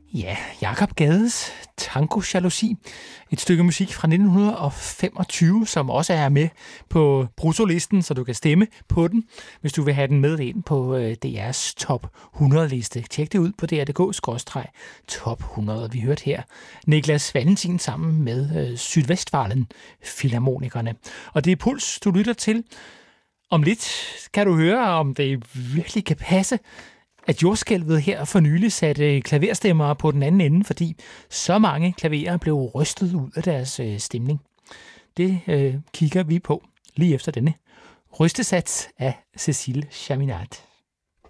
Ja, Jakob Gades Tango Jalousi. Et stykke musik fra 1925, som også er med på bruttolisten, så du kan stemme på den, hvis du vil have den med ind på DR's top 100-liste. Tjek det ud på dr.dk/top 100. Vi hørte her Niklas Valentin sammen med Sydvestfalen Filharmonikerne. Og det er Puls, du lytter til. Om lidt kan du høre, om det virkelig kan passe, at jordskælvet her for nylig satte klaverstemmer på den anden ende, fordi så mange klaverer blev rystet ud af deres stemning. Det kigger vi på lige efter denne rystesats af Cécile Chaminade.